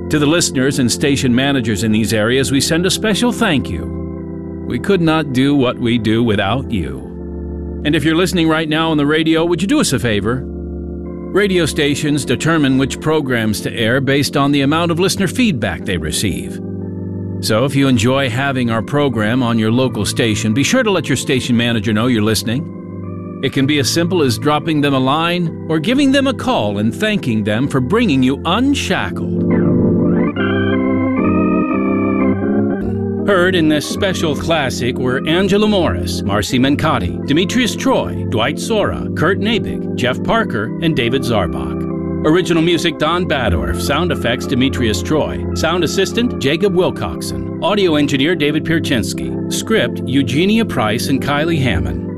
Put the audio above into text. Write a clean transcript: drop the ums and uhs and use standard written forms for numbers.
To the listeners and station managers in these areas, we send a special thank you. We could not do what we do without you. And if you're listening right now on the radio, would you do us a favor? Radio stations determine which programs to air based on the amount of listener feedback they receive. So if you enjoy having our program on your local station, be sure to let your station manager know you're listening. It can be as simple as dropping them a line or giving them a call and thanking them for bringing you Unshackled. Heard in this special classic were Angela Morris, Marcy Mancotti, Demetrius Troy, Dwight Sora, Kurt Nabig, Jeff Parker, and David Zarbach. Original music Don Badorf, sound effects Demetrius Troy, sound assistant Jacob Wilcoxon, audio engineer David Pierczynski, script Eugenia Price and Kylie Hammond.